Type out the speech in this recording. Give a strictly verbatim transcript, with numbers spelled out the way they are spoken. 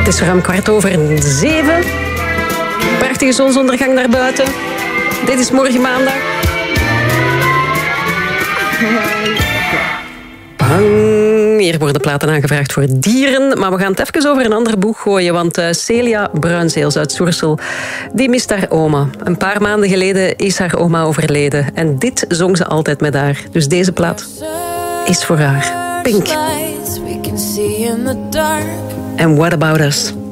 Het is ruim kwart over zeven. Prachtige zonsondergang naar buiten. Dit is morgen maandag. Bang. Hier worden platen aangevraagd voor dieren. Maar we gaan het even over een ander boek gooien. Want uh, Celia Bruinzeels uit Soersel, die mist haar oma. Een paar maanden geleden is haar oma overleden. En dit zong ze altijd met haar. Dus deze plaat is voor haar. Pink. And What About Us?